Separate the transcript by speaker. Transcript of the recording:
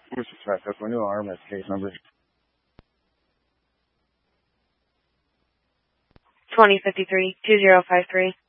Speaker 1: 4 suspect. That's my new RMS case number.
Speaker 2: 2053-2053.